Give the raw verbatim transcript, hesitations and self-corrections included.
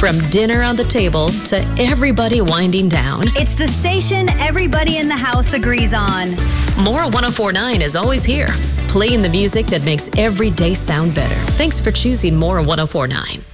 From dinner on the table to everybody winding down. It's the station everybody in the house agrees on. More one oh four point nine is always here, playing the music that makes every day sound better. Thanks for choosing More one oh four point nine.